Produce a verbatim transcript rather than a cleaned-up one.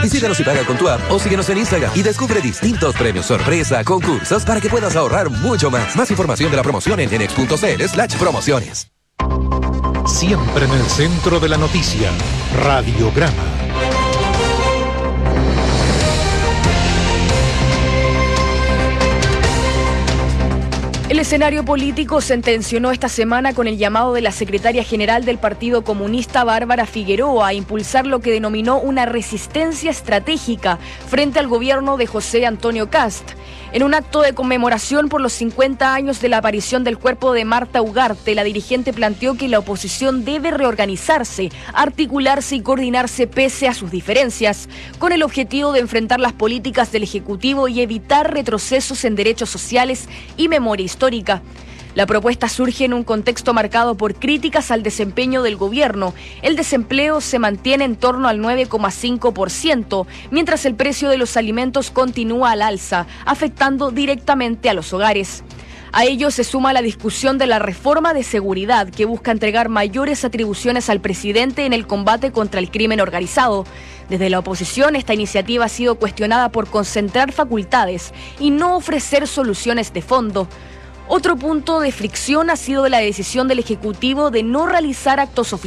Visítanos y paga con tu app o síguenos en Instagram y descubre distintos premios sorpresa, concursos para que puedas ahorrar mucho más. Más información de la promoción en enex punto cl slash promociones. Siempre en el centro de la noticia, Radiograma. El escenario político se tensionó esta semana con el llamado de la secretaria general del Partido Comunista, Bárbara Figueroa, a impulsar lo que denominó una resistencia estratégica frente al gobierno de José Antonio Kast. En un acto de conmemoración por los cincuenta años de la aparición del cuerpo de Marta Ugarte, la dirigente planteó que la oposición debe reorganizarse, articularse y coordinarse pese a sus diferencias, con el objetivo de enfrentar las políticas del Ejecutivo y evitar retrocesos en derechos sociales y memoria histórica. La propuesta surge en un contexto marcado por críticas al desempeño del gobierno. El desempleo se mantiene en torno al nueve coma cinco por ciento, mientras el precio de los alimentos continúa al alza, afectando directamente a los hogares. A ello se suma la discusión de la reforma de seguridad, que busca entregar mayores atribuciones al presidente en el combate contra el crimen organizado. Desde la oposición, esta iniciativa ha sido cuestionada por concentrar facultades y no ofrecer soluciones de fondo. Otro punto de fricción ha sido la decisión del Ejecutivo de no realizar actos oficiales